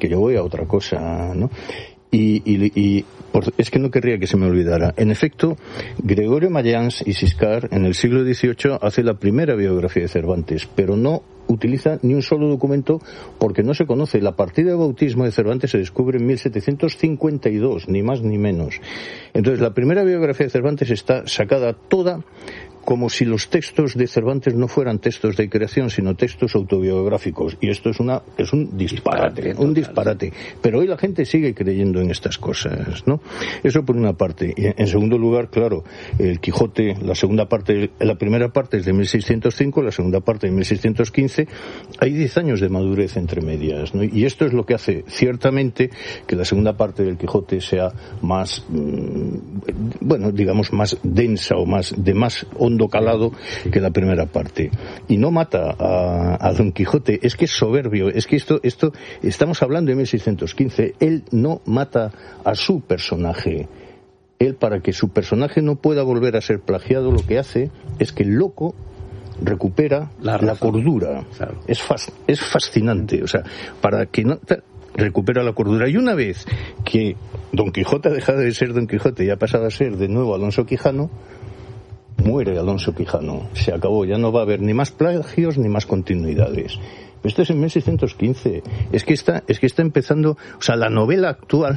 que yo voy a otra cosa, ¿no? Es que no querría que se me olvidara. En efecto, Gregorio Mayans y Siscar en el siglo XVIII hace la primera biografía de Cervantes, pero no utiliza ni un solo documento porque no se conoce. La partida de bautismo de Cervantes se descubre en 1752, ni más ni menos. Entonces, la primera biografía de Cervantes está sacada toda como si los textos de Cervantes no fueran textos de creación, sino textos autobiográficos. Y esto es un disparate, un disparate. Pero hoy la gente sigue creyendo en estas cosas, ¿no? Eso por una parte. Y en segundo lugar, claro, el Quijote, la primera parte es de 1605, la segunda parte de 1615. Hay 10 años de madurez entre medias, ¿no? Y esto es lo que hace, ciertamente, que la segunda parte del Quijote sea más, digamos, más densa o de más hondo calado que la primera parte. Y no mata a Don Quijote, es que es soberbio, es que esto estamos hablando de 1615, él no mata a su personaje. Él, para que su personaje no pueda volver a ser plagiado, lo que hace es que el loco recupera la cordura. Claro. Es fascinante, o sea, para que no recupera la cordura. Y una vez que Don Quijote ha dejado de ser Don Quijote y ha pasado a ser de nuevo Alonso Quijano, muere Alonso Quijano, se acabó, ya no va a haber ni más plagios ni más continuidades. Esto es en 1615. Es que está empezando, o sea, la novela actual,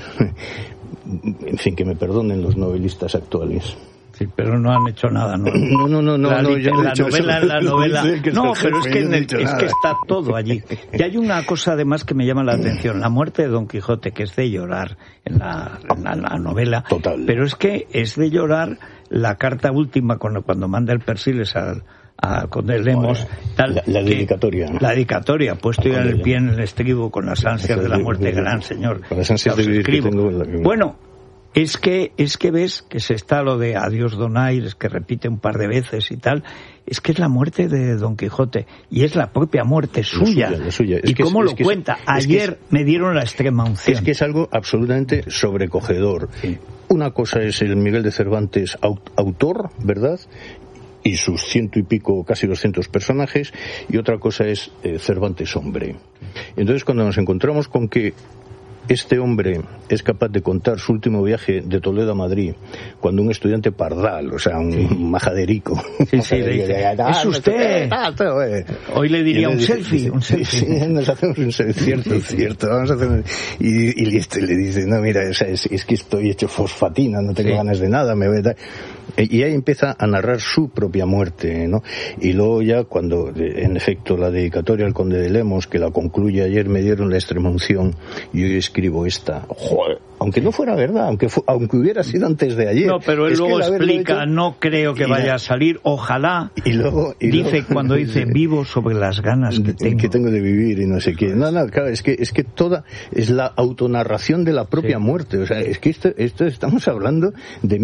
en fin, que me perdonen los novelistas actuales. Sí, pero no han hecho nada, ¿no? No, la novela. No, pero es que está todo allí. Y hay una cosa además que me llama la atención, la muerte de Don Quijote, que es de llorar en la novela. Total. Pero es que es de llorar la carta última cuando manda el Persiles a Conde de Lemos, la dedicatoria. La dedicatoria, puesto ya el pie en el estribo con las ansias de la muerte, gran señor. Con las ansias de vivir que tengo. Bueno, es que ves que se está lo de adiós donaires, que repite un par de veces y tal. Es que es la muerte de Don Quijote y es la propia muerte suya. La suya. ¿Y cómo lo cuenta? Ayer me dieron la extrema unción. Es que es algo absolutamente sobrecogedor. Sí. Una cosa es el Miguel de Cervantes autor, ¿verdad?, y sus 100 y pico, casi 200 personajes, y otra cosa es Cervantes hombre. Entonces, cuando nos encontramos con que este hombre es capaz de contar su último viaje de Toledo a Madrid, cuando un estudiante pardal, o sea, un majaderico, le dice, es usted. Hoy le diría un selfie. Sí, nos hacemos un selfie, cierto, vamos a hacer y le dice, no, mira, o sea, es que estoy hecho fosfatina, no tengo ganas de nada, me voy a dar. Y ahí empieza a narrar su propia muerte, ¿no? Y luego ya cuando, en efecto, la dedicatoria al Conde de Lemos, que la concluye ayer, me dieron la extremunción, y hoy escribo esta. Joder, aunque no fuera verdad, aunque hubiera sido antes de ayer. No, pero él luego explica, no creo que vaya a salir, ojalá. Y luego cuando dice, vivo sobre las ganas que tengo de vivir y no sé qué. No, claro, es que toda es la autonarración de la propia muerte. O sea, es que esto estamos hablando de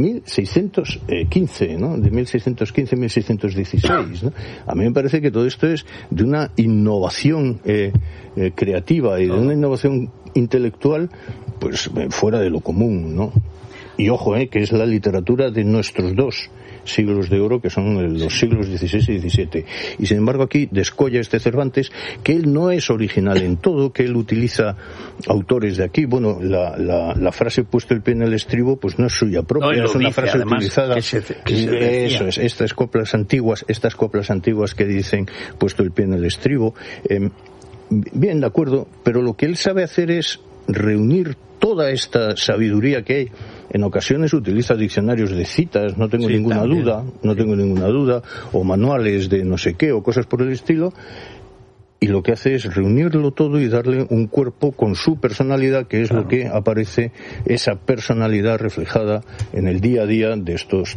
1615, ¿no? De 1615, 1616, ¿no? A mí me parece que todo esto es de una innovación creativa y de una innovación intelectual, pues fuera de lo común, ¿no? Y ojo, que es la literatura de nuestros dos siglos de oro, que son los siglos XVI y XVII. Y sin embargo aquí descolla Cervantes, que él no es original en todo, que él utiliza autores de aquí. Bueno, la frase puesto el pie en el estribo, pues no es suya propia, es una frase utilizada. Eso es, estas coplas antiguas que dicen puesto el pie en el estribo. Bien, de acuerdo, pero lo que él sabe hacer es reunir toda esta sabiduría que hay. En ocasiones utiliza diccionarios de citas, no tengo ninguna duda, o manuales de no sé qué, o cosas por el estilo, y lo que hace es reunirlo todo y darle un cuerpo con su personalidad, que es lo que aparece, esa personalidad reflejada en el día a día de estos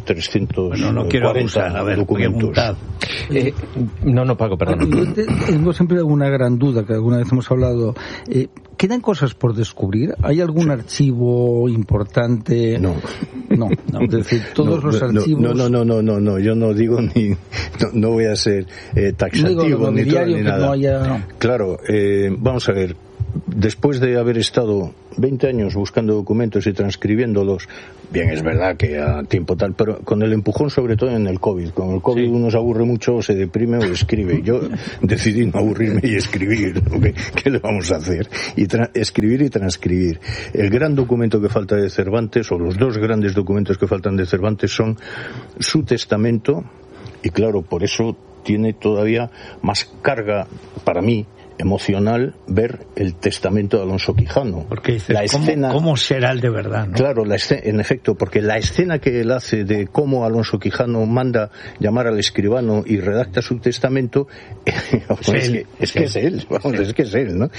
340 documentos. Paco, perdón. Tengo siempre alguna gran duda, que alguna vez hemos hablado. ¿Quedan cosas por descubrir? ¿Hay algún archivo importante? No. Es decir, todos los archivos... No, yo no digo no voy a ser taxativo ni nada. No haya... Claro, vamos a ver. después de haber estado 20 años buscando documentos y transcribiéndolos, bien, es verdad que a tiempo tal, pero con el empujón sobre todo en el COVID. Con el COVID uno se aburre mucho, o se deprime o escribe. Yo decidí no aburrirme y escribir. ¿Qué le vamos a hacer? Y escribir y transcribir. El gran documento que falta de Cervantes, o los dos grandes documentos que faltan de Cervantes, son su testamento, y claro, por eso tiene todavía más carga para mí emocional ver el testamento de Alonso Quijano. Porque dices, la escena, ¿cómo será el de verdad, ¿no? Claro, en efecto, porque la escena que él hace de cómo Alonso Quijano manda llamar al escribano y redacta su testamento, es que es él, ¿no?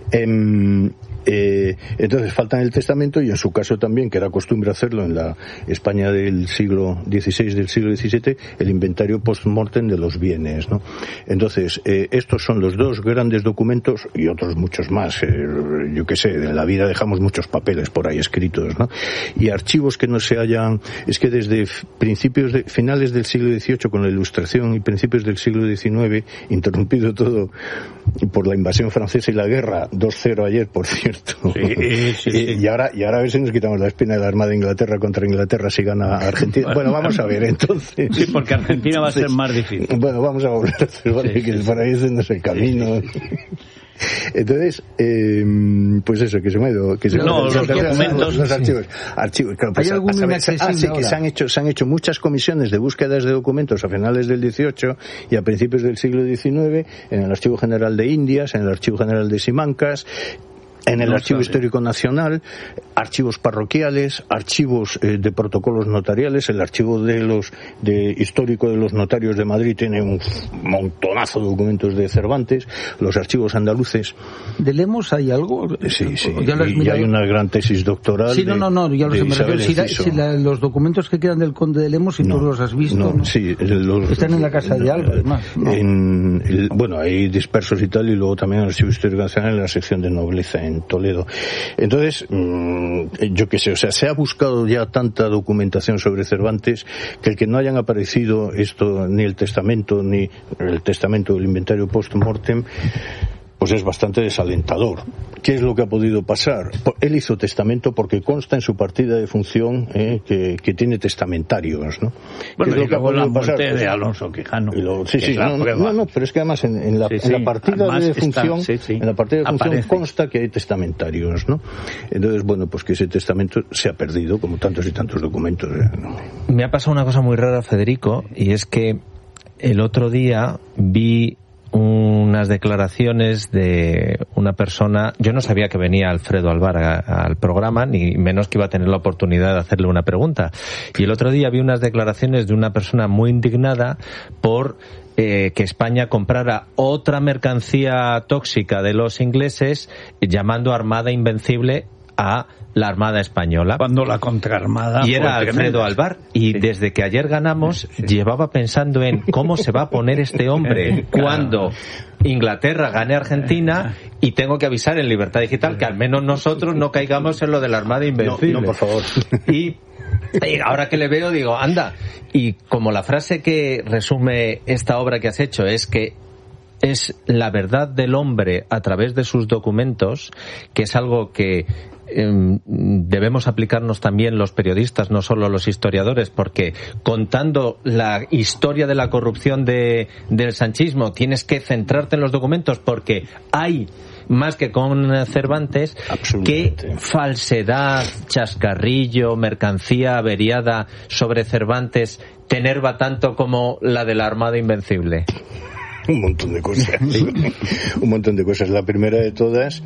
Entonces falta en el testamento, y en su caso también, que era costumbre hacerlo en la España del siglo XVI, del siglo XVII, el inventario post-mortem de los bienes, ¿no? Entonces, estos son los dos grandes documentos, y otros muchos más. Yo qué sé, en la vida dejamos muchos papeles por ahí escritos, ¿no? Y archivos que no se hayan... Es que desde finales del siglo XVIII, con la Ilustración, y principios del siglo XIX, interrumpido todo por la invasión francesa y la guerra, 2-0 ayer, por cierto. Sí. Y ahora a ver si nos quitamos la espina de la Armada de Inglaterra contra Inglaterra si gana Argentina. Bueno, vamos a ver, entonces. Sí, porque Argentina va a ser más difícil. Bueno, vamos a volver a hacer, que por ahí es el camino. Entonces, pues eso, que se me ha ido... los archivos, claro, pues, se han hecho muchas comisiones de búsquedas de documentos a finales del XVIII y a principios del siglo XIX, en el Archivo General de Indias, en el Archivo General de Simancas, en el Archivo Histórico Nacional, archivos parroquiales, archivos de protocolos notariales. El archivo histórico de los notarios de Madrid tiene un montonazo de documentos de Cervantes. Los archivos andaluces. ¿De Lemos hay algo? Sí. Y hay una gran tesis doctoral. Sí, no, ya lo sé. Me refiero, los documentos que quedan del conde de Lemos, si tú los has visto. No. Sí, están en la casa de Alba, además. Bueno, hay dispersos y tal, y luego también en el Archivo Histórico Nacional, en la sección de nobleza en Toledo. Entonces, yo qué sé, o sea, se ha buscado ya tanta documentación sobre Cervantes que el que no hayan aparecido esto, ni el testamento del inventario post-mortem, pues es bastante desalentador. ¿Qué es lo que ha podido pasar? Él hizo testamento porque consta en su partida de función que tiene testamentarios, ¿no? Bueno, y luego la muerte de Alonso Quijano. No, pero es que además en la partida de función, en la partida de función consta que hay testamentarios, ¿no? Entonces, bueno, pues que ese testamento se ha perdido, como tantos y tantos documentos, ¿no? Me ha pasado una cosa muy rara, Federico, y es que el otro día vi unas declaraciones de una persona. Yo no sabía que venía Alfredo Alvar al programa, ni menos que iba a tener la oportunidad de hacerle una pregunta. Y el otro día vi unas declaraciones de una persona muy indignada por que España comprara otra mercancía tóxica de los ingleses, llamando Armada Invencible a la Armada Española. Cuando la contraarmada... Y era Alfredo Alvar. Y desde que ayer ganamos, llevaba pensando en cómo se va a poner este hombre cuando Inglaterra gane a Argentina, y tengo que avisar en Libertad Digital que al menos nosotros no caigamos en lo de la Armada Invencible. No, por favor. Y ahora que le veo digo, anda. Y como la frase que resume esta obra que has hecho es que es la verdad del hombre a través de sus documentos, que es algo que debemos aplicarnos también los periodistas, no solo los historiadores, porque contando la historia de la corrupción del sanchismo tienes que centrarte en los documentos, porque hay más que con Cervantes. ¿Qué falsedad, chascarrillo, mercancía averiada sobre Cervantes te enerva tanto como la de la Armada Invencible? Un montón de cosas. Un montón de cosas. La primera de todas,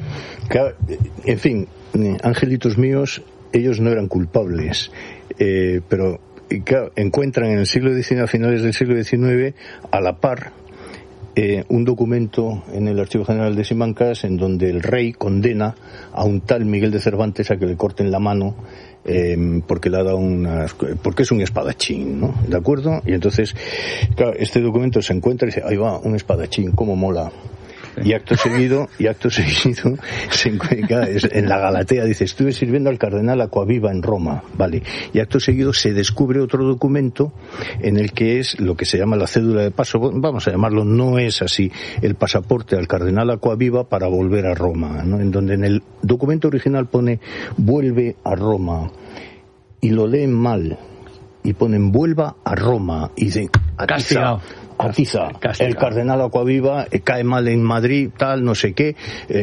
en fin, angelitos míos, ellos no eran culpables, pero claro, encuentran en el siglo XIX, a finales del siglo XIX, a la par, un documento en el Archivo General de Simancas en donde el rey condena a un tal Miguel de Cervantes a que le corten la mano porque le ha dado porque es un espadachín, ¿no? ¿De acuerdo? Y entonces, claro, este documento se encuentra y dice, ahí va, un espadachín, cómo mola. Y acto seguido se encuentra en la Galatea, dice, estuve sirviendo al cardenal Acquaviva en Roma, vale. Y acto seguido se descubre otro documento en el que es lo que se llama la cédula de paso, vamos a llamarlo, no es así, el pasaporte al cardenal Acquaviva para volver a Roma, ¿no? En donde en el documento original pone vuelve a Roma y lo leen mal y ponen vuelva a Roma y dicen atiza, el cardenal Acquaviva cae mal en Madrid, tal, no sé qué,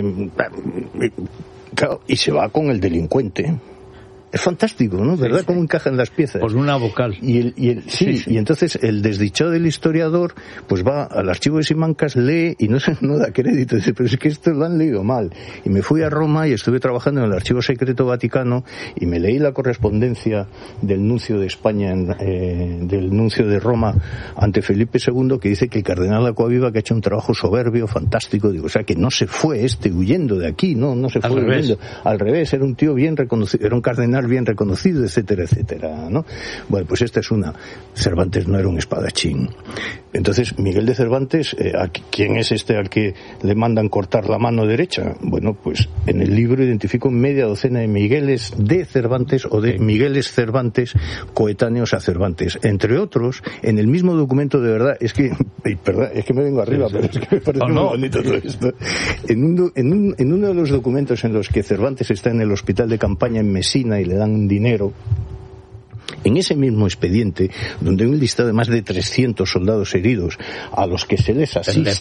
claro, y se va con el delincuente. Es fantástico, ¿no? ¿Verdad? Sí. Cómo encajan las piezas. Por una vocal. Y entonces el desdichado del historiador pues va al archivo de Simancas, lee y no da crédito. Dice, pero es que esto lo han leído mal. Y me fui a Roma y estuve trabajando en el Archivo Secreto Vaticano y me leí la correspondencia del nuncio de España, del nuncio de Roma ante Felipe II, que dice que el cardenal Acquaviva que ha hecho un trabajo soberbio, fantástico. Digo, o sea, que no se fue huyendo de aquí, no se fue huyendo. Al revés, era un tío bien reconocido, era un cardenal bien reconocido, etcétera, etcétera, ¿no? Bueno, pues esta es una. Cervantes no era un espadachín. Entonces, Miguel de Cervantes, ¿quién es este al que le mandan cortar la mano derecha? Bueno, pues en el libro identifico media docena de Migueles de Cervantes o de Migueles Cervantes coetáneos a Cervantes. Entre otros, en el mismo documento, de verdad, es que me vengo arriba, pero es que me parece muy bonito todo esto. En uno de los documentos en los que Cervantes está en el hospital de campaña en Mesina y le dan un dinero, en ese mismo expediente, donde hay un listado de más de 300 soldados heridos a los que se les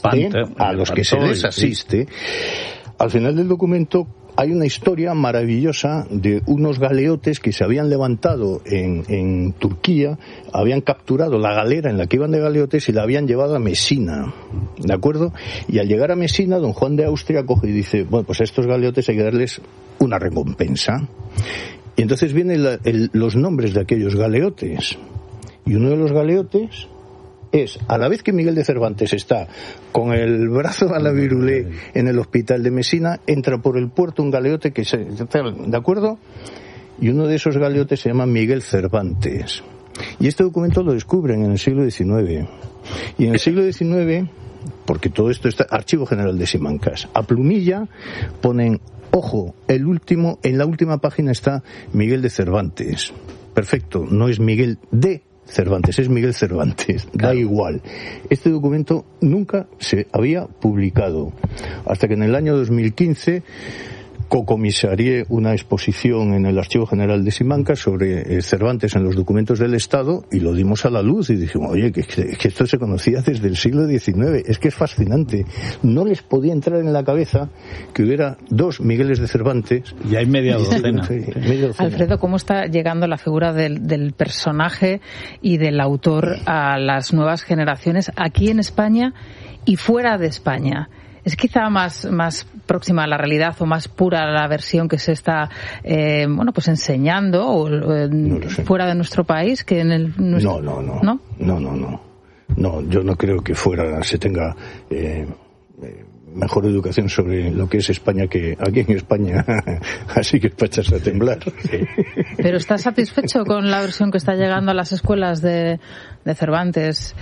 asiste, al final del documento hay una historia maravillosa de unos galeotes que se habían levantado en Turquía, habían capturado la galera en la que iban de galeotes y la habían llevado a Mesina, ¿de acuerdo? Y al llegar a Mesina, don Juan de Austria coge y dice, bueno, pues a estos galeotes hay que darles una recompensa. Y entonces vienen los nombres de aquellos galeotes. Y uno de los galeotes es, a la vez que Miguel de Cervantes está con el brazo a la virulé en el hospital de Mesina, entra por el puerto un galeote ¿de acuerdo? Y uno de esos galeotes se llama Miguel Cervantes. Y este documento lo descubren en el siglo XIX. Y en el siglo XIX, porque todo esto está, Archivo General de Simancas, a plumilla ponen, ojo, en la última página está Miguel de Cervantes. Perfecto, no es Miguel de Cervantes, es Miguel Cervantes, da igual. Este documento nunca se había publicado, hasta que en el año 2015 cocomisarié una exposición en el Archivo General de Simancas sobre Cervantes en los documentos del Estado y lo dimos a la luz y dijimos, oye, que esto se conocía desde el siglo XIX, es que es fascinante. No les podía entrar en la cabeza que hubiera dos Migueles de Cervantes. Y hay media docena. Alfredo, ¿cómo está llegando la figura del personaje y del autor a las nuevas generaciones aquí en España y fuera de España? ¿Es quizá más próxima a la realidad o más pura la versión que se está pues enseñando fuera de nuestro país que en el nuestro? No, yo no creo que fuera se tenga mejor educación sobre lo que es España que aquí en España, así que para echarse a temblar. ¿Pero estás satisfecho con la versión que está llegando a las escuelas de Cervantes?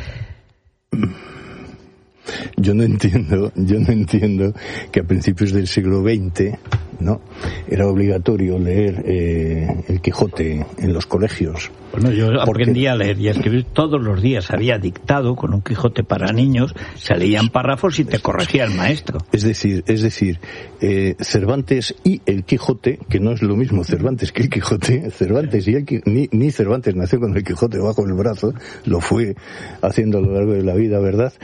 Yo no entiendo que a principios del siglo XX, ¿no?, era obligatorio leer el Quijote en los colegios. Bueno, yo aprendí a leer y a escribir todos los días. Había dictado con un Quijote para niños, se leían párrafos y te corregía el maestro. Es decir, Cervantes y el Quijote, que no es lo mismo Cervantes que el Quijote, Cervantes y ni Cervantes nació con el Quijote bajo el brazo, lo fue haciendo a lo largo de la vida, ¿verdad?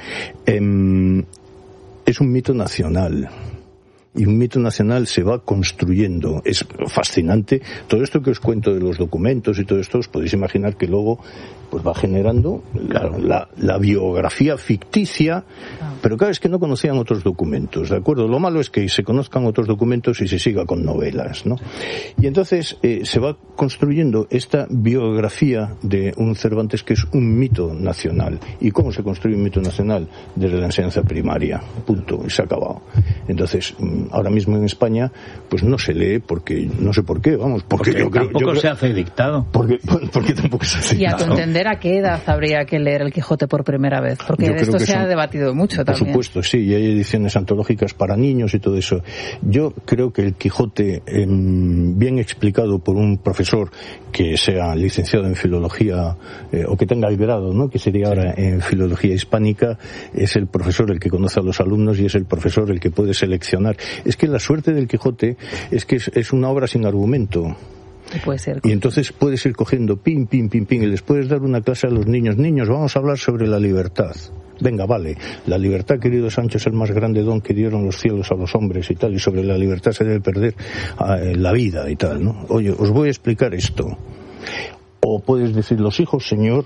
Es un mito nacional. Y un mito nacional se va construyendo. Es fascinante. Todo esto que os cuento de los documentos y todo esto, os podéis imaginar que luego pues va generando la biografía ficticia, pero claro, es que no conocían otros documentos, ¿de acuerdo? Lo malo es que se conozcan otros documentos y se siga con novelas, ¿no? Y entonces se va construyendo esta biografía de un Cervantes que es un mito nacional. ¿Y cómo se construye un mito nacional? Desde la enseñanza primaria, punto, y se ha acabado. Entonces, ahora mismo en España, pues no se lee porque, no sé por qué, vamos, porque tampoco se hace dictado. Porque tampoco se hace dictado. Y a tu entender, entender a qué edad habría que leer el Quijote por primera vez, porque de esto se ha debatido mucho también. Por supuesto, sí, y hay ediciones antológicas para niños y todo eso. Yo creo que el Quijote, bien explicado por un profesor que sea licenciado en filología o que tenga el grado, ¿no?, que sería ahora en filología hispánica, es el profesor el que conoce a los alumnos y es el profesor el que puede seleccionar. Es que la suerte del Quijote es que es una obra sin argumento. Y entonces puedes ir cogiendo pim, y les puedes dar una clase a los niños. Niños, vamos a hablar sobre la libertad. Venga, vale, la libertad, querido Sancho, es el más grande don que dieron los cielos a los hombres y tal, y sobre la libertad se debe perder la vida y tal, ¿no? Oye, os voy a explicar esto. O puedes decir, los hijos, señor,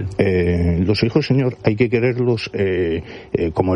hay que quererlos como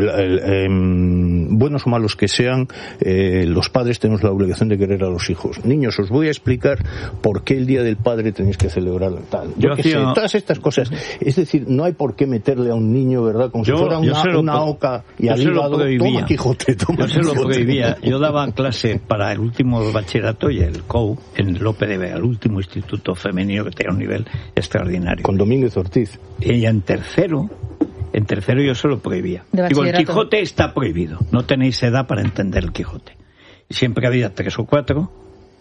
buenos o malos que sean, los padres tenemos la obligación de querer a los hijos. Niños, os voy a explicar por qué el Día del Padre tenéis que celebrar tal. Yo qué sé, todas estas cosas. Es decir, no hay por qué meterle a un niño, ¿verdad? Como si fuera una oca y al hígado, toma Quijote, toma Quijote. Yo se lo prohibía. Yo daba clase para el último bachillerato y el COU en Lope de Vega, el último instituto femenino que tenía un nivel extraordinario. Con Domínguez Ortiz. Y en tercero yo se lo prohibía. Digo, el Quijote está prohibido. No tenéis edad para entender el Quijote. Y siempre había 3 o 4.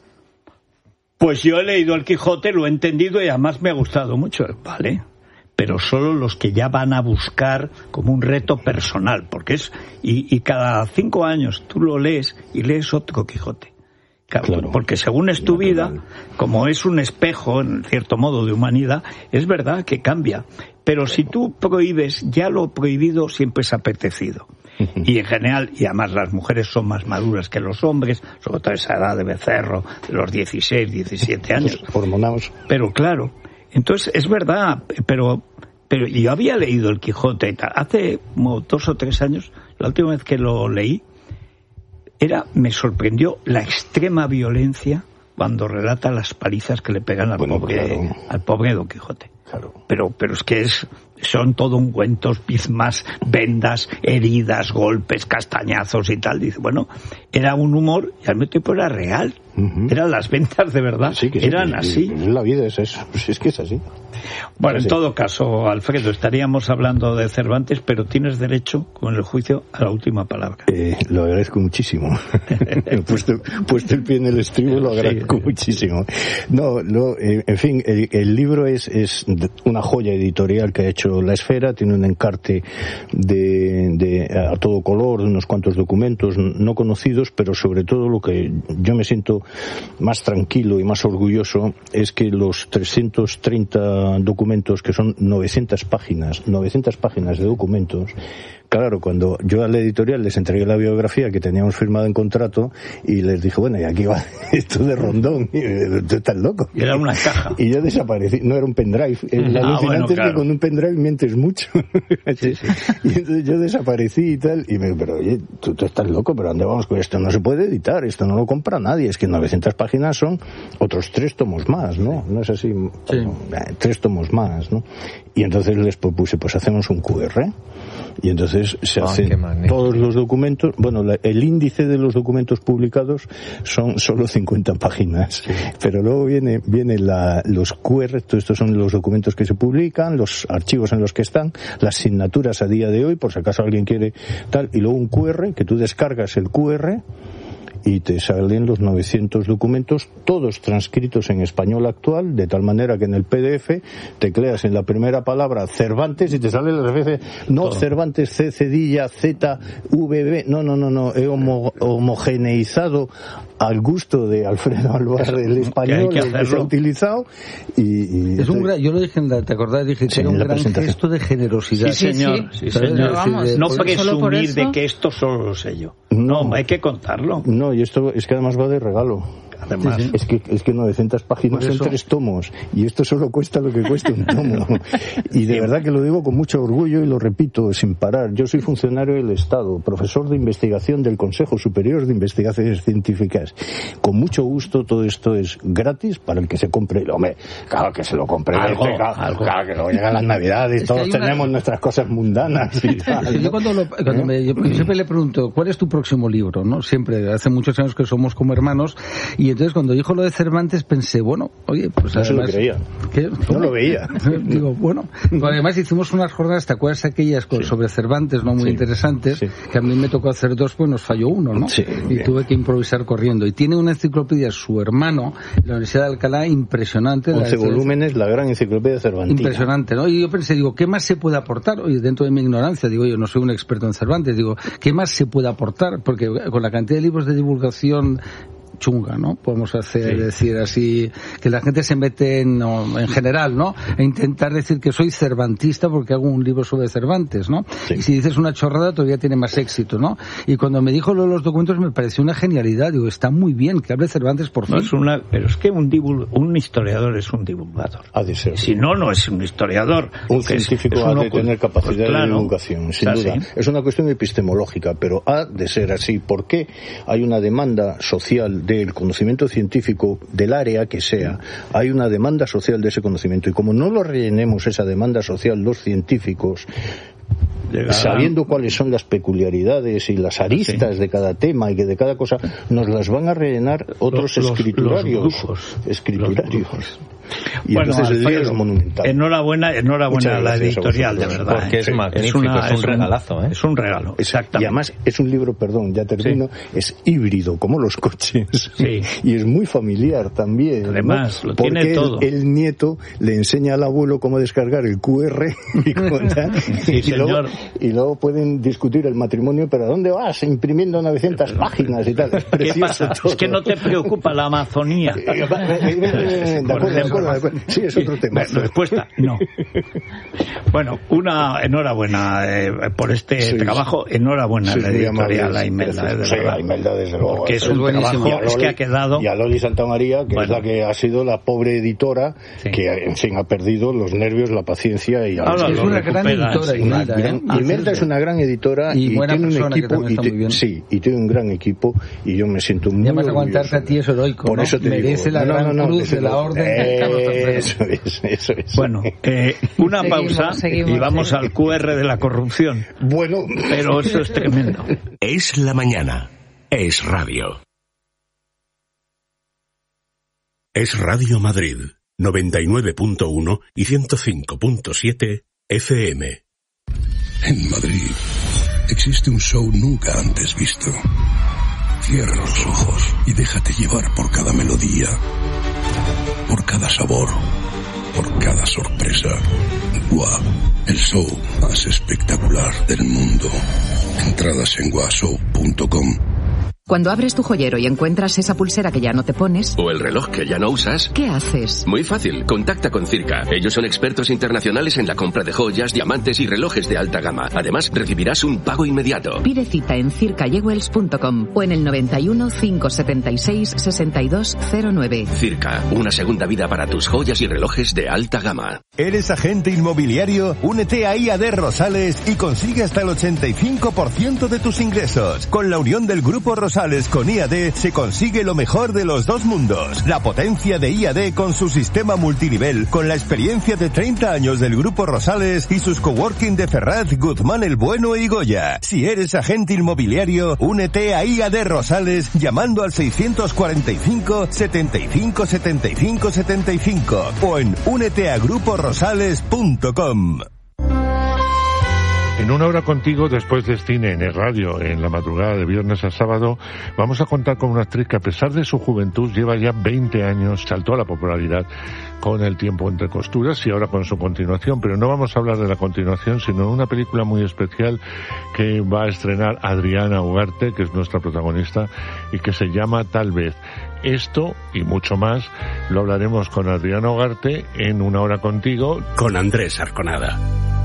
Pues yo he leído el Quijote, lo he entendido y además me ha gustado mucho. Vale, pero solo los que ya van a buscar como un reto personal, porque es y cada 5 años tú lo lees y lees otro Quijote. Claro, porque según es tu vida, como es un espejo, en cierto modo, de humanidad, es verdad que cambia. Pero si tú prohíbes, ya lo prohibido siempre es apetecido. Y en general, y además las mujeres son más maduras que los hombres, sobre todo esa edad de becerro, de los 16, 17 años. Hormonados. Pero claro, entonces es verdad, pero yo había leído el Quijote hace como 2 o 3 años, la última vez que lo leí, me sorprendió la extrema violencia cuando relata las palizas que le pegan al pobre Don Quijote. Claro. Pero es que son todo ungüentos, pismas, vendas, heridas, golpes, castañazos y tal. Dice, bueno, era un humor y al mismo tiempo era real. Eran las ventas de verdad, sí, eran así. La vida es eso, es que es así. Bueno, en todo caso, Alfredo, estaríamos hablando de Cervantes, pero tienes derecho, con el juicio, a la última palabra. Lo agradezco muchísimo. puesto el pie en el estribo, lo agradezco muchísimo. En fin, el libro es una joya editorial que ha hecho La Esfera, tiene un encarte a todo color, de unos cuantos documentos no conocidos, pero sobre todo lo que yo me siento más tranquilo y más orgulloso es que los 330 documentos, que son 900 páginas de documentos. Claro, cuando yo a la editorial les entregué la biografía que teníamos firmado en contrato y les dije, bueno, y aquí va esto de Rondón, tú estás loco. Y era una caja. Y yo desaparecí, no era un pendrive. Lo alucinante es que con un pendrive mientes mucho. Sí. Y entonces yo desaparecí y tal, y pero oye, tú estás loco, pero ¿dónde vamos con esto? No se puede editar, esto no lo compra nadie. Es que 900 páginas son otros 3 tomos más, ¿no? No es así, 3 tomos más, ¿no? Y entonces les propuse, pues hacemos un QR. Y entonces se hacen todos los documentos. Bueno, el índice de los documentos publicados son solo 50 páginas. Sí. Pero luego viene los QR, estos son los documentos que se publican, los archivos en los que están, las asignaturas a día de hoy, por si acaso alguien quiere tal, y luego un QR, que tú descargas el QR y te salen los 900 documentos, todos transcritos en español actual, de tal manera que en el PDF tecleas en la primera palabra Cervantes y te salen las veces, no Cervantes, C, cedilla, Z, VB, no, he homogeneizado al gusto de Alfredo Alvar el español que se ha utilizado y es un gran, yo lo dije ¿te acordás? Dije que era un gran gesto de generosidad. Sí, señor. Vamos, no presumir de que esto solo lo sé yo. No, hay que contarlo. No, y esto es que además va de regalo. Además, es que 900 páginas son 3 tomos y esto solo cuesta lo que cuesta un tomo. Y de verdad que lo digo con mucho orgullo y lo repito sin parar. Yo soy funcionario del Estado, profesor de investigación del Consejo Superior de Investigaciones Científicas. Con mucho gusto, todo esto es gratis para el que se compre. Hombre, claro que se lo compre. Algo. Claro que luego llegan las Navidades, todos tenemos nuestras cosas mundanas y tal. Yo yo siempre le pregunto, ¿cuál es tu próximo libro? ¿No? Siempre, hace muchos años que somos como hermanos y entonces cuando dijo lo de Cervantes pensé, bueno, oye, pues no además... se lo creía. ¿Qué? No lo veía. Digo, bueno, además hicimos unas jornadas, ¿te acuerdas aquellas sobre Cervantes, no muy interesantes? Que a mí me tocó hacer 2, pues nos falló uno, ¿no? Sí, y tuve que improvisar corriendo. Y tiene una enciclopedia, su hermano, en la Universidad de Alcalá, impresionante. 11 volúmenes, la gran enciclopedia cervantina. Impresionante, ¿no? Y yo pensé, digo, ¿qué más se puede aportar? Oye, dentro de mi ignorancia, digo, yo no soy un experto en Cervantes, digo, ¿qué más se puede aportar? Porque con la cantidad de libros de divulgación chunga, ¿no? Podemos decir así, que la gente se mete en general, ¿no? E intentar decir que soy cervantista porque hago un libro sobre Cervantes, ¿no? Sí. Y si dices una chorrada todavía tiene más éxito, ¿no? Y cuando me dijo lo de los documentos me pareció una genialidad, digo, está muy bien que hable Cervantes por fin. Pero es que un historiador es un divulgador. Ha de ser. Si no, no es un historiador. Un científico ha de tener capacidad de divulgación, sin duda. ¿Sí? Es una cuestión epistemológica, pero ha de ser así. ¿Por qué hay una demanda social del conocimiento científico del área que sea? Hay una demanda social de ese conocimiento, y como no lo rellenemos esa demanda social los científicos, sabiendo cuáles son las peculiaridades y las aristas de cada tema y que de cada cosa, nos las van a rellenar otros escriturarios. Y bueno, entonces el día es monumental. Enhorabuena a la editorial, de verdad. Porque es magnífico, es un regalazo. Es un regalo, exactamente. Y además es un libro, ya termino, es híbrido, como los coches. Sí. Y es muy familiar también. Además, ¿no? lo tiene porque todo. El nieto le enseña al abuelo cómo descargar el QR y luego pueden discutir el matrimonio, pero ¿a dónde vas? Imprimiendo 900 páginas y tal. Es precioso. ¿Qué pasa? Todo. Es que no te preocupa la Amazonía. De acuerdo. Sí, es otro tema. Respuesta, no. Bueno, enhorabuena por este trabajo, enhorabuena a la editorial, a Imelda, desde luego. Porque es un trabajo que ha quedado... Y a Loli Santamaría, que es la que ha sido la pobre editora, que, en fin, ha perdido los nervios, la paciencia y... es una gran editora, Imelda es una gran editora y tiene un equipo, y tiene un gran equipo, y yo me siento muy orgulloso. Aguantarte a ti es heroico, por eso te merece digo, la gran cruz de la orden. Eso es. Bueno, una pausa y vamos al QR de la corrupción. Bueno, pero eso es tremendo. Es la mañana. Es radio. Es Radio Madrid, 99.1 y 105.7 FM. En Madrid existe un show nunca antes visto. Cierra los ojos y déjate llevar por cada melodía, por cada sabor, por cada sorpresa. Gua, el show más espectacular del mundo. Entradas en guashow.com. Cuando abres tu joyero y encuentras esa pulsera que ya no te pones... o el reloj que ya no usas... ¿qué haces? Muy fácil, contacta con Circa. Ellos son expertos internacionales en la compra de joyas, diamantes y relojes de alta gama. Además, recibirás un pago inmediato. Pide cita en circajewels.com o en el 91 576 6209. Circa, una segunda vida para tus joyas y relojes de alta gama. ¿Eres agente inmobiliario? Únete a IAD Rosales y consigue hasta el 85% de tus ingresos. Con la unión del Grupo Rosales con IAD se consigue lo mejor de los dos mundos. La potencia de IAD con su sistema multinivel, con la experiencia de 30 años del Grupo Rosales y sus coworking de Ferraz, Guzmán el Bueno y Goya. Si eres agente inmobiliario, únete a IAD Rosales llamando al 645 75 75 75 o en úneteagruporosales.com. En una hora contigo, después de cine en el radio, en la madrugada de viernes a sábado, vamos a contar con una actriz que a pesar de su juventud lleva ya 20 años, saltó a la popularidad con El tiempo entre costuras y ahora con su continuación, pero no vamos a hablar de la continuación, sino de una película muy especial que va a estrenar Adriana Ugarte, que es nuestra protagonista, y que se llama Tal vez. Esto y mucho más lo hablaremos con Adriana Ugarte en Una hora contigo, con Andrés Arconada.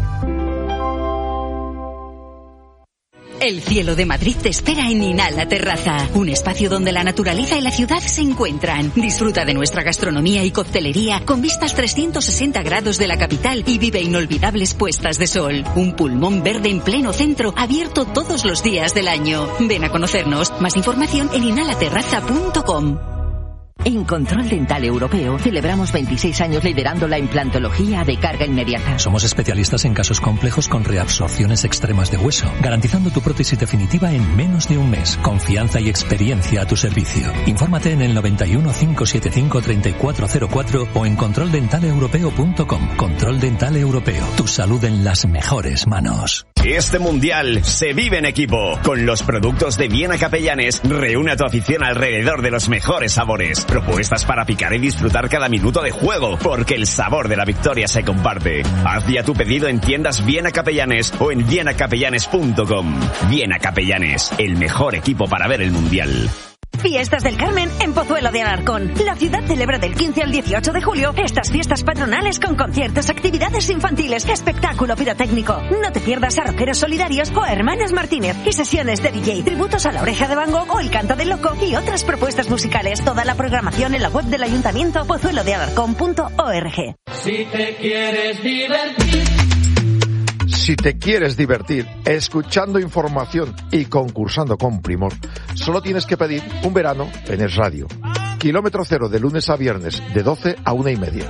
El cielo de Madrid te espera en Inhala Terraza, un espacio donde la naturaleza y la ciudad se encuentran. Disfruta de nuestra gastronomía y coctelería con vistas 360 grados de la capital y vive inolvidables puestas de sol. Un pulmón verde en pleno centro, abierto todos los días del año. Ven a conocernos. Más información en inhalaterraza.com. En Control Dental Europeo celebramos 26 años liderando la implantología de carga inmediata. Somos especialistas en casos complejos con reabsorciones extremas de hueso, garantizando tu prótesis definitiva en menos de un mes. Confianza y experiencia a tu servicio. Infórmate en el 91 575 3404 o en controldentaleuropeo.com. Control Dental Europeo. Tu salud en las mejores manos. Este mundial se vive en equipo. Con los productos de Viena Capellanes, reúne a tu afición alrededor de los mejores sabores. Propuestas para picar y disfrutar cada minuto de juego, porque el sabor de la victoria se comparte. Haz ya tu pedido en tiendas Viena Capellanes o en vienacapellanes.com. Viena Capellanes, el mejor equipo para ver el mundial. Fiestas del Carmen en Pozuelo de Alarcón. La ciudad celebra del 15 al 18 de julio estas fiestas patronales con conciertos, actividades infantiles, espectáculo pirotécnico. No te pierdas a Rockeros Solidarios o a Hermanas Martínez y sesiones de DJ, tributos a La Oreja de Van Gogh o El Canto del Loco y otras propuestas musicales. Toda la programación en la web del Ayuntamiento, pozuelodealarcón.org. Si te quieres divertir. Si te quieres divertir escuchando información y concursando con Primor, solo tienes que pedir un verano en Es Radio. Kilómetro cero de lunes a viernes, de 12 a 1:30.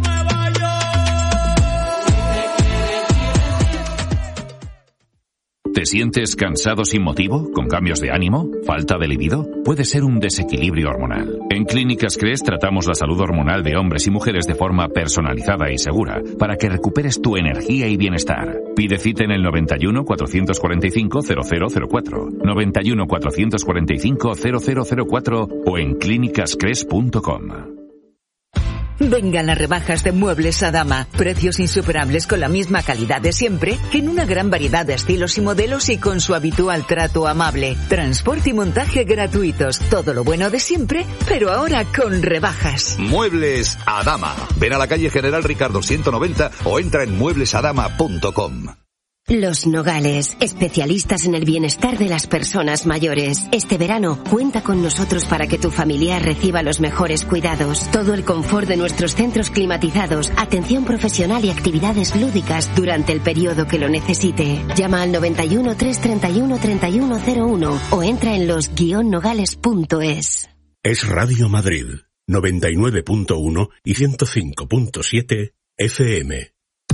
¿Te sientes cansado sin motivo? ¿Con cambios de ánimo? ¿Falta de libido? Puede ser un desequilibrio hormonal. En Clínicas Cres tratamos la salud hormonal de hombres y mujeres de forma personalizada y segura para que recuperes tu energía y bienestar. Pide cita en el 91 445 0004, 91 445 0004 o en clínicascres.com. Vengan las rebajas de Muebles Adama. Precios insuperables con la misma calidad de siempre, en una gran variedad de estilos y modelos y con su habitual trato amable. Transporte y montaje gratuitos. Todo lo bueno de siempre, pero ahora con rebajas. Muebles Adama. Ven a la calle General Ricardo 190 o entra en mueblesadama.com. Los Nogales, especialistas en el bienestar de las personas mayores. Este verano, cuenta con nosotros para que tu familiar reciba los mejores cuidados. Todo el confort de nuestros centros climatizados, atención profesional y actividades lúdicas durante el periodo que lo necesite. Llama al 91 331 3101 o entra en los-nogales.es. Es Radio Madrid, 99.1 y 105.7 FM.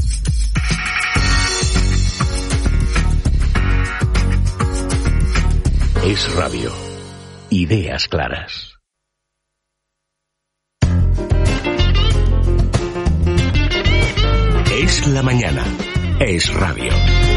Es Radio. Ideas claras. Es la mañana. Es Radio.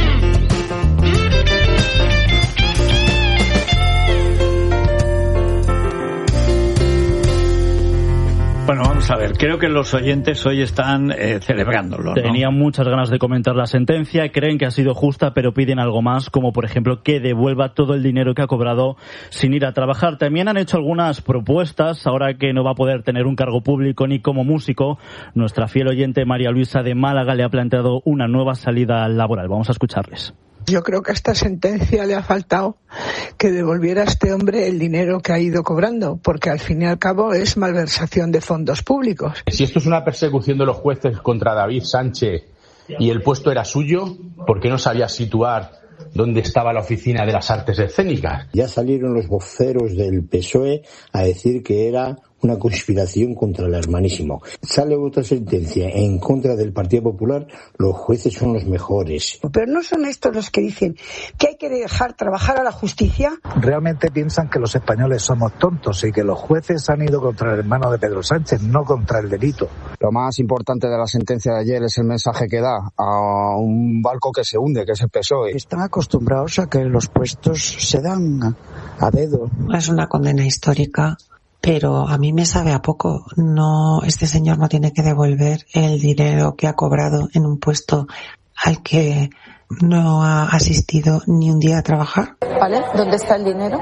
Bueno, vamos a ver, creo que los oyentes hoy están celebrándolo, ¿no? Tenían muchas ganas de comentar la sentencia, creen que ha sido justa, pero piden algo más, como por ejemplo que devuelva todo el dinero que ha cobrado sin ir a trabajar. También han hecho algunas propuestas, ahora que no va a poder tener un cargo público ni como músico. Nuestra fiel oyente María Luisa de Málaga le ha planteado una nueva salida laboral. Vamos a escucharles. Yo creo que a esta sentencia le ha faltado que devolviera a este hombre el dinero que ha ido cobrando, porque al fin y al cabo es malversación de fondos públicos. Si esto es una persecución de los jueces contra David Sánchez y el puesto era suyo, ¿por qué no sabía situar dónde estaba la oficina de las artes escénicas? Ya salieron los voceros del PSOE a decir que era una conspiración contra el hermanísimo. Sale otra sentencia en contra del Partido Popular, los jueces son los mejores. Pero no son estos los que dicen que hay que dejar trabajar a la justicia. Realmente piensan que los españoles somos tontos y que los jueces han ido contra el hermano de Pedro Sánchez, no contra el delito. Lo más importante de la sentencia de ayer es el mensaje que da a un barco que se hunde, que es el PSOE. Están acostumbrados a que los puestos se dan a dedo. Es una condena histórica, pero a mí me sabe a poco. No, este señor no tiene que devolver el dinero que ha cobrado en un puesto al que no ha asistido ni un día a trabajar. ¿Vale? ¿Dónde está el dinero?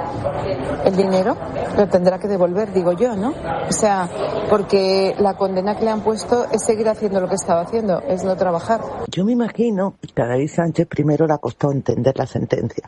El dinero lo tendrá que devolver, digo yo, ¿no? O sea, porque la condena que le han puesto es seguir haciendo lo que estaba haciendo, es no trabajar. Yo me imagino que a David Sánchez primero le ha costado entender la sentencia.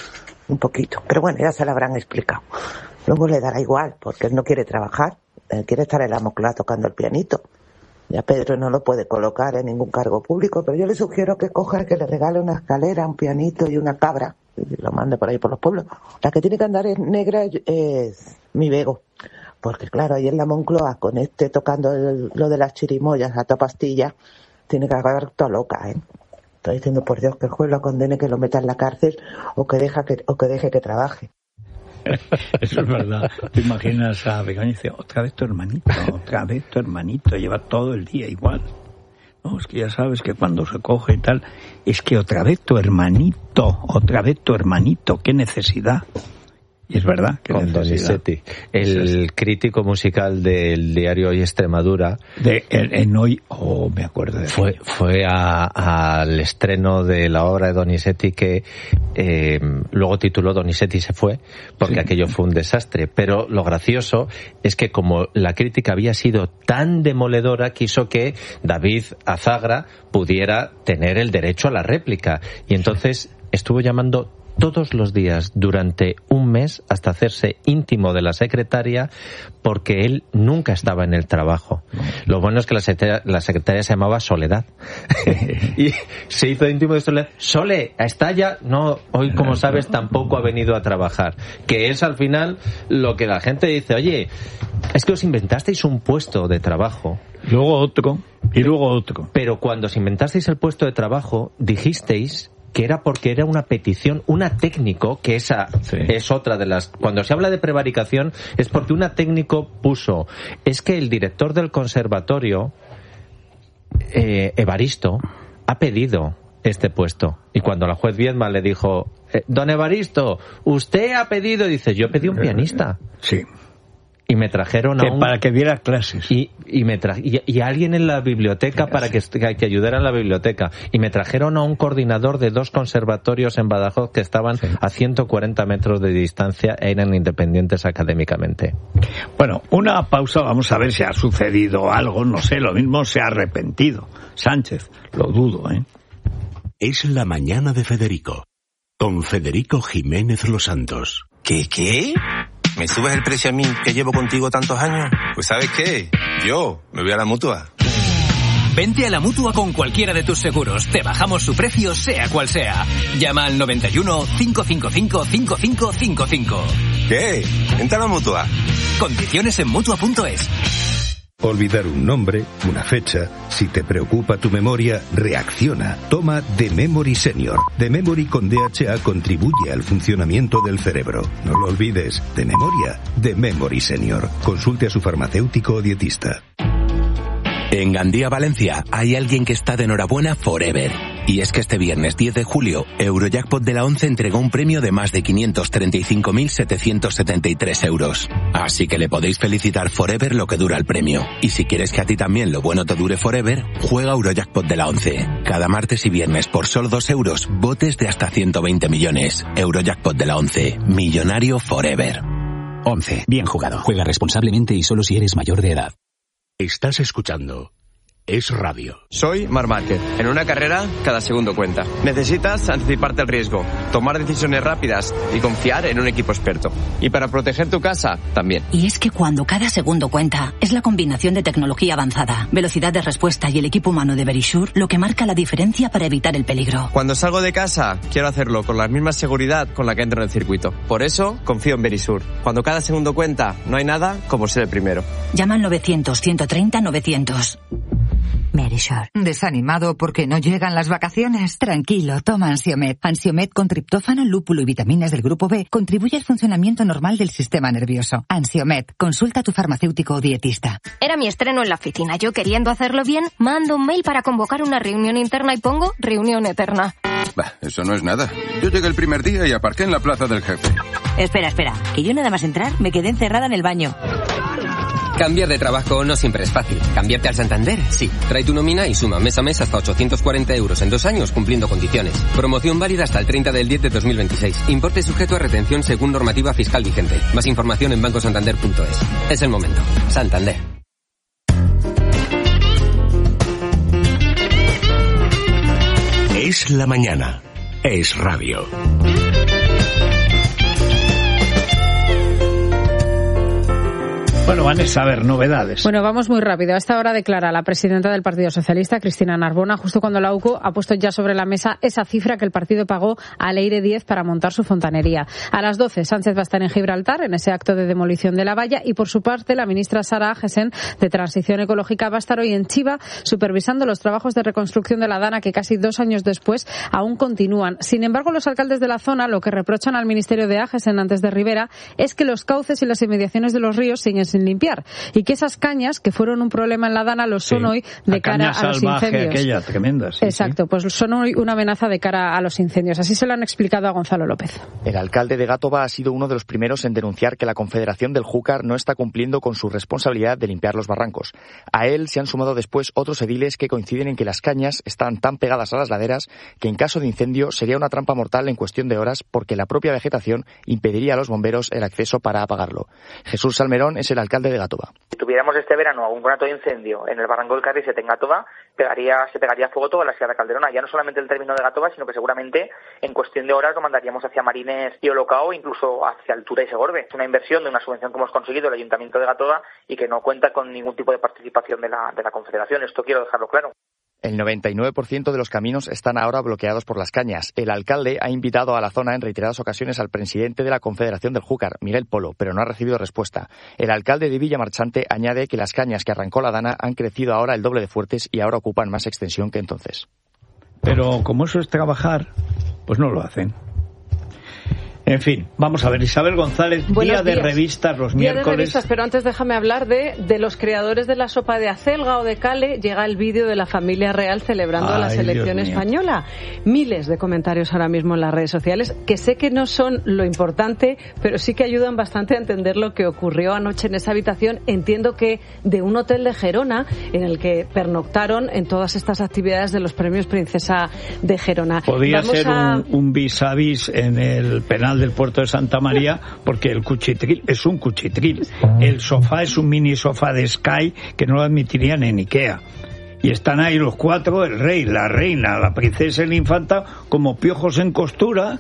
Un poquito. Pero bueno, ya se la habrán explicado. Luego le dará igual, porque él no quiere trabajar. Él quiere estar en la Moncloa tocando el pianito. Ya Pedro no lo puede colocar en ningún cargo público, pero yo le sugiero que coja, que le regale una escalera, un pianito y una cabra. Y lo mande por ahí por los pueblos. La que tiene que andar es negra es mi Bego. Porque claro, ahí en la Moncloa, con tocando lo de las chirimoyas a toda pastilla, tiene que acabar toda loca, ¿eh? Estoy diciendo, por Dios, que el juez lo condene, que lo meta en la cárcel o que deje que trabaje. Eso es verdad. Te imaginas a Begoña y dice, otra vez tu hermanito, lleva todo el día igual. No, es que ya sabes que cuando se coge y tal, es que otra vez tu hermanito, qué necesidad. Y es verdad que con Donizetti, el crítico musical del diario Hoy Extremadura, en Hoy, me acuerdo de fue al estreno de la obra de Donizetti que luego tituló Donizetti se fue, porque aquello fue un desastre. Pero lo gracioso es que como la crítica había sido tan demoledora, quiso que David Azagra pudiera tener el derecho a la réplica, y entonces estuvo llamando todos los días durante un mes hasta hacerse íntimo de la secretaria, porque él nunca estaba en el trabajo. Lo bueno es que la secretaria se llamaba Soledad y se hizo íntimo de Soledad. Sole, ¿está ya? No, hoy como sabes tampoco ha venido a trabajar. Que es al final lo que la gente dice, oye, es que os inventasteis un puesto de trabajo. Luego otro, y luego otro. Pero cuando os inventasteis el puesto de trabajo, dijisteis que era porque era una petición, una técnico, que esa es otra de las... Cuando se habla de prevaricación es porque una técnico puso, es que el director del conservatorio, Evaristo, ha pedido este puesto. Y cuando la juez Viedma le dijo, don Evaristo, usted ha pedido, dice, yo pedí un pianista. Sí. Y me trajeron para que diera clases. Y alguien en la biblioteca para que ayudara en la biblioteca. Y me trajeron a un coordinador de 2 conservatorios en Badajoz que estaban a 140 metros de distancia e eran independientes académicamente. Bueno, una pausa, vamos a ver si ha sucedido algo, no sé, lo mismo se ha arrepentido. Sánchez, lo dudo, ¿eh? Es la mañana de Federico, con Federico Jiménez Los Santos. ¿Qué? ¿Me subes el precio a mí, que llevo contigo tantos años? Pues ¿sabes qué? Yo me voy a la Mutua. Vente a la Mutua con cualquiera de tus seguros. Te bajamos su precio, sea cual sea. Llama al 91 555 5555. ¿Qué? Vente a la Mutua. Condiciones en Mutua.es. Olvidar un nombre, una fecha. Si te preocupa tu memoria, reacciona. Toma The Memory Senior. The Memory con DHA contribuye al funcionamiento del cerebro. No lo olvides. De memoria, The Memory Senior. Consulte a su farmacéutico o dietista. En Gandía, Valencia, hay alguien que está de enhorabuena forever. Y es que este viernes 10 de julio, Eurojackpot de la 11 entregó un premio de más de 535.773 euros. Así que le podéis felicitar forever lo que dura el premio. Y si quieres que a ti también lo bueno te dure forever, juega Eurojackpot de la 11. Cada martes y viernes por solo 2 euros, botes de hasta 120 millones. Eurojackpot de la 11. Millonario forever. 11. Bien jugado. Juega responsablemente y solo si eres mayor de edad. Estás escuchando Es Radio. Soy Marc Márquez. En una carrera, cada segundo cuenta. Necesitas anticiparte al riesgo, tomar decisiones rápidas y confiar en un equipo experto. Y para proteger tu casa, también. Y es que cuando cada segundo cuenta, es la combinación de tecnología avanzada, velocidad de respuesta y el equipo humano de Verisure lo que marca la diferencia para evitar el peligro. Cuando salgo de casa, quiero hacerlo con la misma seguridad con la que entro en el circuito. Por eso, confío en Verisure. Cuando cada segundo cuenta, no hay nada como ser el primero. Llama al 900-130-900. Verisure. ¿Desanimado porque no llegan las vacaciones? Tranquilo, toma Ansiomed. Ansiomed con triptófano, lúpulo y vitaminas del grupo B contribuye al funcionamiento normal del sistema nervioso. Ansiomed, consulta a tu farmacéutico o dietista. Era mi estreno en la oficina. Yo, queriendo hacerlo bien, mando un mail para convocar una reunión interna y pongo reunión eterna. Bah, eso no es nada. Yo llegué el primer día y aparqué en la plaza del jefe. Espera, que yo nada más entrar me quedé encerrada en el baño. Cambiar de trabajo no siempre es fácil. ¿Cambiarte al Santander? Sí. Trae tu nómina y suma mes a mes hasta 840 euros en 2 años cumpliendo condiciones. Promoción válida hasta el 30 del 10 de 2026. Importe sujeto a retención según normativa fiscal vigente. Más información en bancosantander.es. Es el momento. Santander. Es la mañana. Es Radio. Bueno, Vanessa, a ver, novedades. Bueno, vamos muy rápido. A esta hora declara la presidenta del Partido Socialista, Cristina Narbona, justo cuando la UCO ha puesto ya sobre la mesa esa cifra que el partido pagó a Leire 10 para montar su fontanería. A las 12, Sánchez va a estar en Gibraltar, en ese acto de demolición de la valla, y por su parte, la ministra Sara Agesen, de Transición Ecológica, va a estar hoy en Chiva supervisando los trabajos de reconstrucción de la Dana que casi 2 años después aún continúan. Sin embargo, los alcaldes de la zona lo que reprochan al ministerio de Agesen antes de Rivera es que los cauces y las inmediaciones de los ríos siguen sin limpiar y que esas cañas que fueron un problema en la Dana lo son hoy de cara a los incendios. Aquella tremenda, Exacto, pues son hoy una amenaza de cara a los incendios. Así se lo han explicado a Gonzalo López. El alcalde de Gátova ha sido uno de los primeros en denunciar que la Confederación del Júcar no está cumpliendo con su responsabilidad de limpiar los barrancos. A él se han sumado después otros ediles que coinciden en que las cañas están tan pegadas a las laderas que en caso de incendio sería una trampa mortal en cuestión de horas porque la propia vegetación impediría a los bomberos el acceso para apagarlo. Jesús Salmerón es el alcalde de Gátova. Si tuviéramos este verano algún conato de incendio en el barranco del Carrizet en Gátova, se pegaría fuego toda la Sierra Calderona, ya no solamente el término de Gátova, sino que seguramente en cuestión de horas lo mandaríamos hacia Marines y Olocao, incluso hacia Altura y Segorbe. Es una inversión de una subvención que hemos conseguido el Ayuntamiento de Gátova y que no cuenta con ningún tipo de participación de la Confederación. Esto quiero dejarlo claro. El 99% de los caminos están ahora bloqueados por las cañas. El alcalde ha invitado a la zona en reiteradas ocasiones al presidente de la Confederación del Júcar, Miguel Polo, pero no ha recibido respuesta. El alcalde de Villamarchante añade que las cañas que arrancó la Dana han crecido ahora el doble de fuertes y ahora ocupan más extensión que entonces. Pero como eso es trabajar, pues no lo hacen. En fin, vamos a ver, Isabel González, día de revistas los miércoles. Día de revistas, pero antes déjame hablar de los creadores de la sopa de acelga o de cale. Llega el vídeo de la familia real celebrando a la selección española. Miles de comentarios ahora mismo en las redes sociales, que sé que no son lo importante, pero sí que ayudan bastante a entender lo que ocurrió anoche en esa habitación. Entiendo que de un hotel de Gerona, en el que pernoctaron en todas estas actividades de los premios Princesa de Gerona. Podía ser un vis a vis en el penal del puerto de Santa María, porque el cuchitril es un cuchitril. El sofá es un mini sofá de Sky que no lo admitirían en Ikea. Y están ahí los cuatro, el rey, la reina, la princesa y la infanta, como piojos en costura.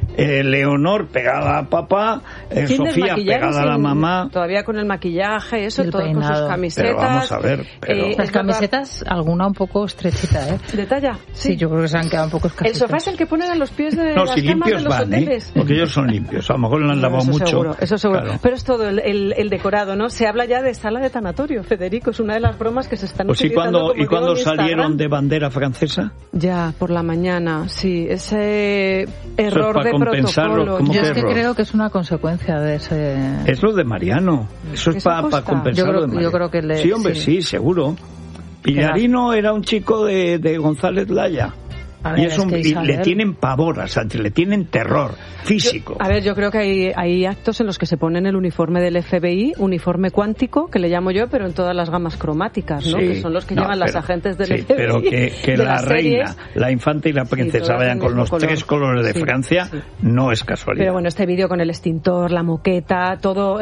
Leonor pegada a papá, Sofía pegada a la mamá. Todavía con el maquillaje, eso, todo con sus camisetas. Pero vamos a ver. Las camisetas, alguna un poco estrechita, ¿eh? ¿De talla? Sí, yo creo que se han quedado un poco escasitas. El sofá es el que ponen a los pies de las camas de los hoteles. Porque ellos son limpios, a lo mejor lo han lavado mucho. Seguro, eso seguro. Claro. Pero es todo el decorado, ¿no? Se habla ya de sala de tanatorio, Federico, es una de las bromas que se están utilizando. ¿Y cuándo salieron de bandera francesa? Ya, por la mañana, sí. Ese error de protocolo. Yo es que creo que es una consecuencia de ese... Es lo de Mariano. Eso es para compensar lo de Mariano. Yo creo que sí, hombre, sí, seguro. Pillarino era un chico de González Laya. Ver, y le tienen pavor a Sánchez, le tienen terror físico. Yo creo que hay actos en los que se ponen el uniforme del FBI, uniforme cuántico, que le llamo yo, pero en todas las gamas cromáticas, ¿no? Que son los que llevan las agentes del FBI. Pero que la reina, la infanta y la princesa vayan con los tres colores de Francia, no es casualidad. Pero bueno, este vídeo con el extintor, la moqueta, todo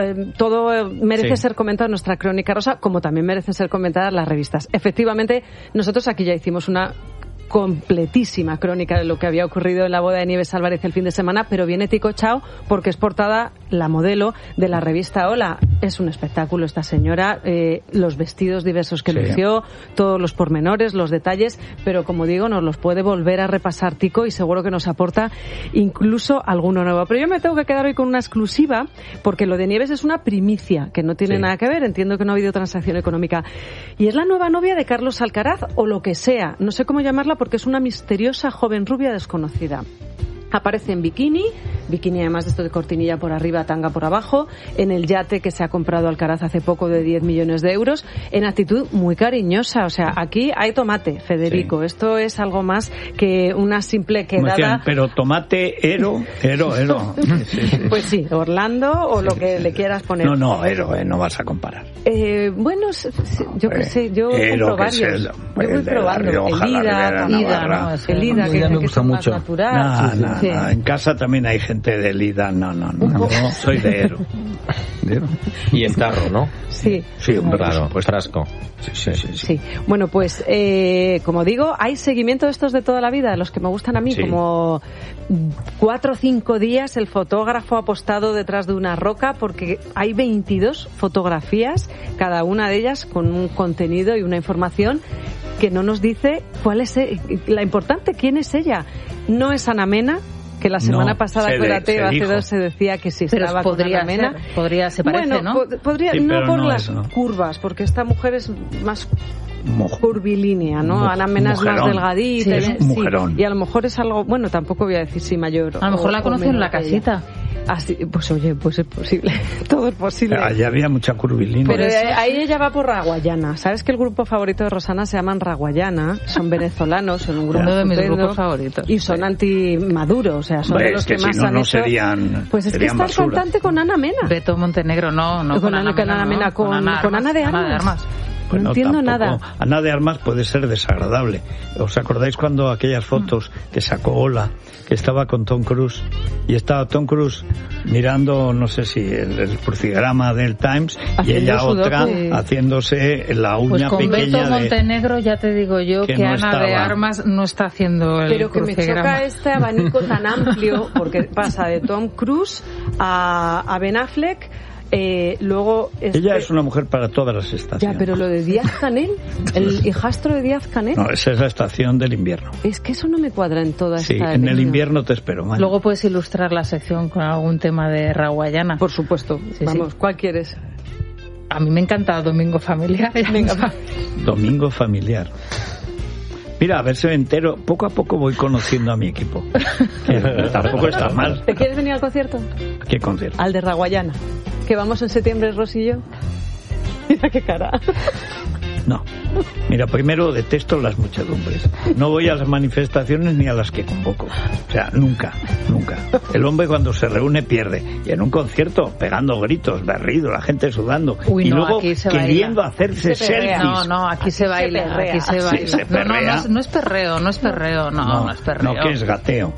merece ser comentado en nuestra crónica rosa, como también merecen ser comentadas las revistas. Efectivamente, nosotros aquí ya hicimos una completísima crónica de lo que había ocurrido en la boda de Nieves Álvarez el fin de semana, pero viene Tico Chao porque es portada la modelo de la revista Hola. Es un espectáculo esta señora, los vestidos diversos que lució, todos los pormenores, los detalles, pero como digo, nos los puede volver a repasar Tico y seguro que nos aporta incluso alguno nuevo. Pero yo me tengo que quedar hoy con una exclusiva porque lo de Nieves es una primicia que no tiene nada que ver, entiendo que no ha habido transacción económica, y es la nueva novia de Carlos Alcaraz o lo que sea, no sé cómo llamarla porque es una misteriosa joven rubia desconocida. Aparece en bikini además de esto de cortinilla por arriba, tanga por abajo, en el yate que se ha comprado Alcaraz hace poco de 10 millones de euros, en actitud muy cariñosa. O sea, aquí hay tomate, Federico. Esto es algo más que una simple quedada. Decían, pero tomate, ero. Pues sí, Orlando o lo que le quieras poner. No, ero, no vas a comparar. Bueno, yo qué sé, yo compro varios. Yo voy probando. El Ida, me gusta mucho. Natural. En casa también hay gente gente de Lida, no, soy de Ero. Y en tarro, ¿no? Sí. Sí, claro, pues frasco. Sí. Bueno, pues como digo, hay seguimiento de estos de toda la vida, los que me gustan a mí, como 4 o 5 días el fotógrafo ha apostado detrás de una roca porque hay 22 fotografías, cada una de ellas con un contenido y una información que no nos dice cuál es la importante, quién es ella. No es Ana Mena, que la semana pasada, acuérdate, hace 2 se decía que si estaba con Ana Mena. Se parece, ¿no? Podría, sí, no por no las curvas, porque esta mujer es más curvilínea, ¿no? Ana Mena es más delgadita. Sí, es un mujerón. Y a lo mejor es algo, bueno, tampoco voy a decir si mayor. A lo mejor la conoció en la casita. Así, pues oye, pues es posible, todo es posible. Allá había mucha curvilínea. Pero ahí ella va por Raguayana. ¿Sabes que el grupo favorito de Rosana se llaman Raguayana? Son venezolanos, son un grupo uno de mis grupos favoritos. Y son anti-Maduro, o sea, son de los que más si no, han no hecho. Serían, pues es que está el cantante con Ana Mena. Beto Montenegro, no con Ana Mena, con Ana de Armas. Pues no entiendo nada. Ana de Armas puede ser desagradable. ¿Os acordáis cuando aquellas fotos que sacó Ola, que estaba con Tom Cruise y estaba Tom Cruise mirando, no sé si el crucigrama del Times y ella otra haciéndose la uña pues con pequeña Beto Montenegro ya te digo yo que no Ana de Armas no está haciendo el pero que crucigrama. Me choca este abanico tan amplio porque pasa de Tom Cruise a Ben Affleck. Luego ella es una mujer para todas las estaciones. Ya, pero lo de Díaz-Canel, el hijastro de Díaz-Canel. No, esa es la estación del invierno. Es que eso no me cuadra en toda esta. Sí, en el invierno te espero. Man. Luego puedes ilustrar la sección con algún tema de Raguayana. Por supuesto. Sí, vamos, ¿cuál quieres? A mí me encanta Domingo Familiar. Domingo Familiar. Mira, a ver si me entero. Poco a poco voy conociendo a mi equipo. Tampoco está mal. ¿Te quieres venir al concierto? ¿A qué concierto? Al de Raguayana. Que vamos en septiembre, Rosy y yo. Mira qué cara. No. Mira, primero detesto las muchedumbres. No voy a las manifestaciones ni a las que convoco. O sea, nunca. El hombre cuando se reúne pierde. Y en un concierto, pegando gritos, berrido, la gente sudando. Uy, y no, luego queriendo hacerse selfies. No, aquí se baila. Aquí se baila. Sí, no es perreo, no es perreo. No es perreo. No, que es gateo.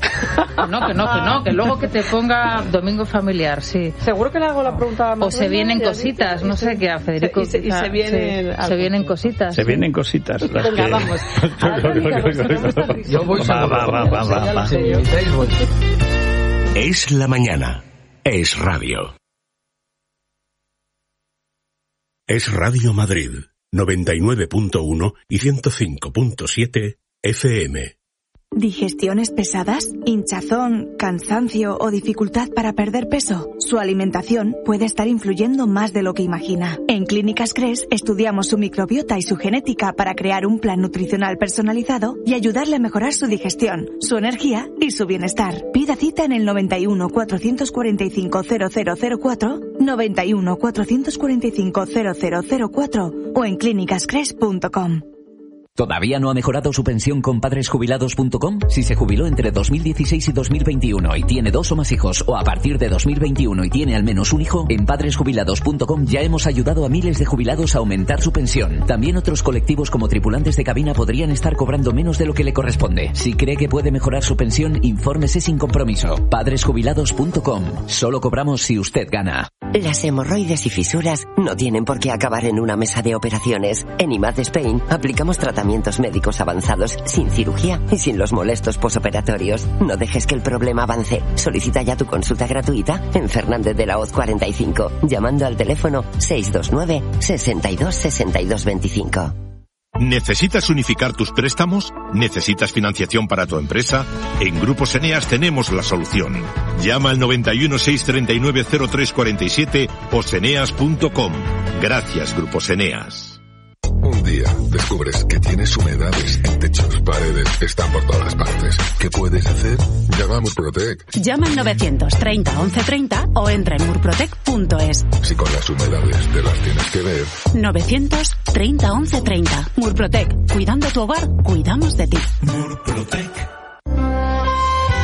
Que luego que te ponga Domingo Familiar, sí. Seguro que le hago la pregunta más. O se vienen cositas, no sé qué a Federico. Y se vienen cositas. Se vienen cositas. Venga, vamos. Yo voy va. Es la mañana. Es radio. Es Radio Madrid, 99.1 y 105.7 FM. ¿Digestiones pesadas? ¿Hinchazón, cansancio o dificultad para perder peso? Su alimentación puede estar influyendo más de lo que imagina. En Clínicas Cres estudiamos su microbiota y su genética para crear un plan nutricional personalizado y ayudarle a mejorar su digestión, su energía y su bienestar. Pida cita en el 91 445 0004, 91 445 0004 o en clínicascres.com. ¿Todavía no ha mejorado su pensión con padresjubilados.com? Si se jubiló entre 2016 y 2021 y tiene 2 o más hijos, o a partir de 2021 y tiene al menos un hijo, en padresjubilados.com ya hemos ayudado a miles de jubilados a aumentar su pensión. También otros colectivos como tripulantes de cabina podrían estar cobrando menos de lo que le corresponde. Si cree que puede mejorar su pensión, infórmese sin compromiso. Padresjubilados.com. Solo cobramos si usted gana. Las hemorroides y fisuras no tienen por qué acabar en una mesa de operaciones. En IMAD Spain aplicamos tratamientos médicos avanzados sin cirugía y sin los molestos posoperatorios. No dejes que el problema avance. Solicita ya tu consulta gratuita en Fernández de la Hoz 45, llamando al teléfono 629 62 62 25. ¿Necesitas unificar tus préstamos? ¿Necesitas financiación para tu empresa? En Grupos Eneas tenemos la solución. Llama al 91 639 0347 o seneas.com. Gracias, Grupos Eneas. Un día descubres que tienes humedades en techos, paredes, están por todas partes. ¿Qué puedes hacer? Llama a Murprotec. Llama al 930 1130 o entra en murprotec.es. Si con las humedades te las tienes que ver. 930 1130. Murprotec. Cuidando tu hogar, cuidamos de ti. Murprotec.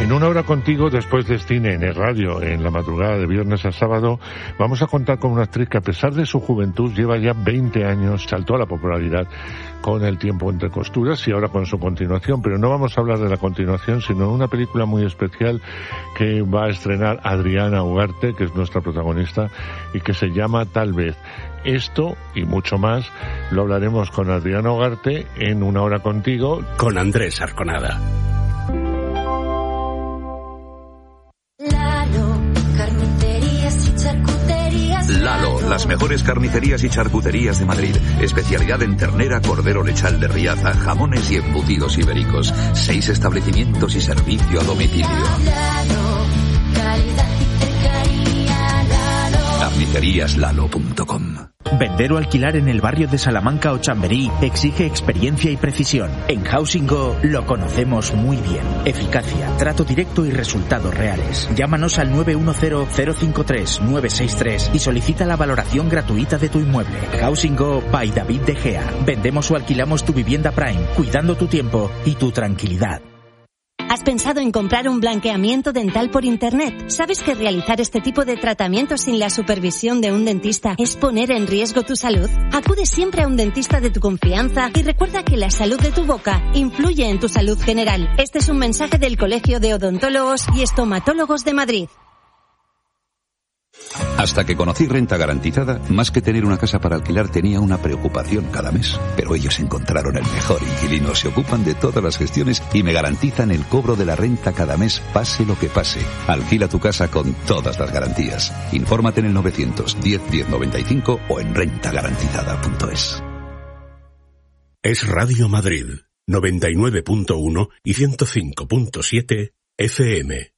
En una hora contigo, después de cine en el radio, en la madrugada de viernes a sábado, vamos a contar con una actriz que a pesar de su juventud lleva ya 20 años, saltó a la popularidad con El tiempo entre costuras y ahora con su continuación, pero no vamos a hablar de la continuación, sino de una película muy especial que va a estrenar Adriana Ugarte, que es nuestra protagonista, y que se llama Tal vez. Esto y mucho más lo hablaremos con Adriana Ugarte en Una hora contigo, con Andrés Arconada. Lalo, las mejores carnicerías y charcuterías de Madrid. Especialidad en ternera, cordero lechal de Riaza, jamones y embutidos ibéricos. 6 establecimientos y servicio a domicilio. Carniceríaslalo.com. Vender o alquilar en el barrio de Salamanca o Chamberí exige experiencia y precisión. En Housing Go lo conocemos muy bien. Eficacia, trato directo y resultados reales. Llámanos al 910-053-963 y solicita la valoración gratuita de tu inmueble. Housing Go by David De Gea. Vendemos o alquilamos tu vivienda Prime, cuidando tu tiempo y tu tranquilidad. ¿Has pensado en comprar un blanqueamiento dental por Internet? ¿Sabes que realizar este tipo de tratamientos sin la supervisión de un dentista es poner en riesgo tu salud? Acude siempre a un dentista de tu confianza y recuerda que la salud de tu boca influye en tu salud general. Este es un mensaje del Colegio de Odontólogos y Estomatólogos de Madrid. Hasta que conocí Renta Garantizada, más que tener una casa para alquilar tenía una preocupación cada mes. Pero ellos encontraron el mejor inquilino, se ocupan de todas las gestiones y me garantizan el cobro de la renta cada mes, pase lo que pase. Alquila tu casa con todas las garantías. Infórmate en el 910-1095 o en rentagarantizada.es. Es Radio Madrid, 99.1 y 105.7 FM.